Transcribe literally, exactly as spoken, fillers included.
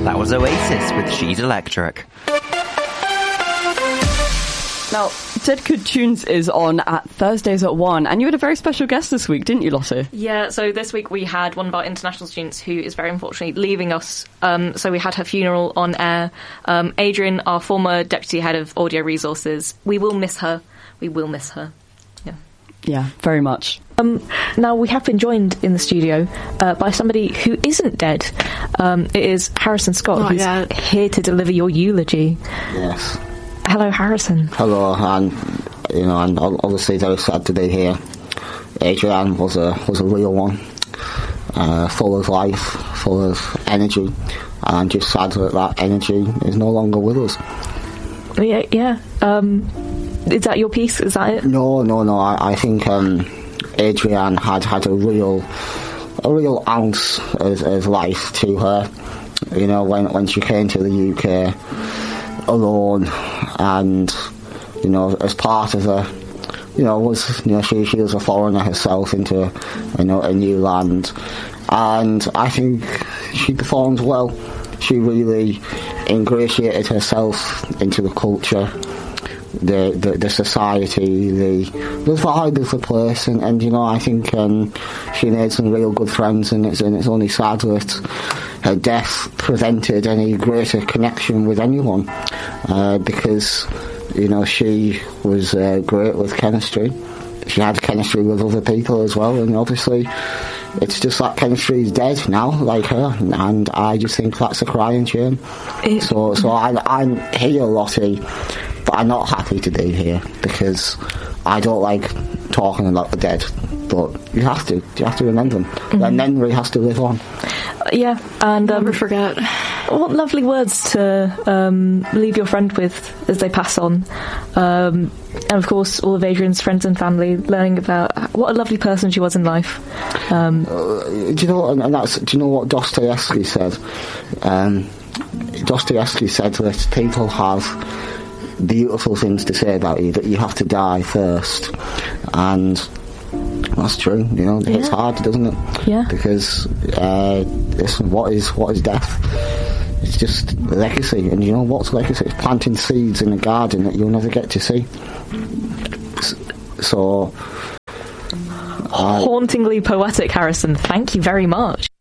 That was Oasis with She's Electric. Now, Dead Good Tunes is on at Thursdays at one, and you had a very special guest this week, didn't you, Lottie? Yeah, so this week we had one of our international students who is very unfortunately leaving us. Um, so we had her funeral on air. Um, Adrian, our former deputy head of audio resources, we will miss her. We will miss her. Yeah. Yeah, very much. Um, now, we have been joined in the studio uh, by somebody who isn't dead. Um, it is Harrison Scott, Not who's yet. here to deliver your eulogy. Yes. Hello, Harrison. Hello, and you know, and obviously very sad to be here. Adrian was a was a real one, uh, full of life, full of energy, and just sad that that energy is no longer with us. Yeah, yeah. Um, is that your piece? Is that it? No, no, no. I, I think um, Adrian had had a real a real ounce of, of life to her. You know, when when she came to the U K alone, and you know, as part of a, you know, was you know she she was a foreigner herself into, you know, a new land, and I think she performed well. She really ingratiated herself into the culture, the the, the society, the the vibe of the place, and, and you know, I think um, she made some real good friends, and it's and it's only sad that her death prevented any greater connection with anyone, uh, because, you know, she was uh, great with chemistry. She had chemistry with other people as well, and obviously it's just that chemistry is dead now, like her, and I just think that's a crying shame. It, so so I, I'm here, Lottie, but I'm not happy to be here, because I don't like talking about the dead, but you have to, you have to remember them. Mm-hmm. Their memory has to live on. Yeah, and um, never forget. What lovely words to um, leave your friend with as they pass on. Um, and of course, all of Adrian's friends and family learning about what a lovely person she was in life. Um, uh, do you know what? And that's, do you know what Dostoevsky said? Um, Dostoevsky said that people have beautiful things to say about you, that you have to die first, and that's true. You know, yeah. It's hard, doesn't it? Yeah. Because uh, listen, what is what is death? It's just legacy, and you know what's legacy? It's planting seeds in a garden that you'll never get to see. So, hauntingly poetic, Harrison. Thank you very much.